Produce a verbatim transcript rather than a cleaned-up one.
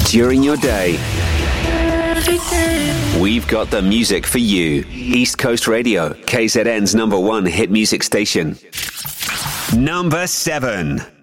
during your day. We've got the music for you. East Coast Radio, K Z N's number one hit music station. Number seven.